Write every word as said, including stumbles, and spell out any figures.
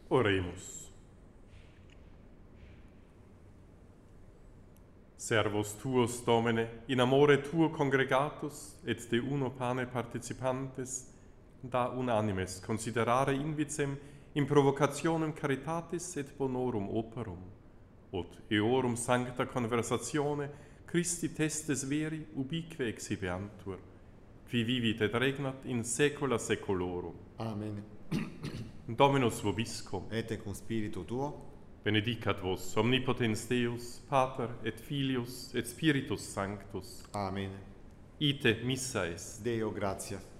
Oremus. Servos tuos, Domine, in amore tuo congregatus, et de uno pane participantes, da unanimes considerare invicem in provocationem caritatis et bonorum operum, ut eorum sancta conversatione Christi testes veri ubique exhibeantur, qui vivit et regnat in saecula saeculorum. Amen. Dominus vobiscum, Et cum spiritu tuo, benedicat vos omnipotens Deus, Pater et Filius et Spiritus Sanctus. Amen. Ite missa est. Deo gratia.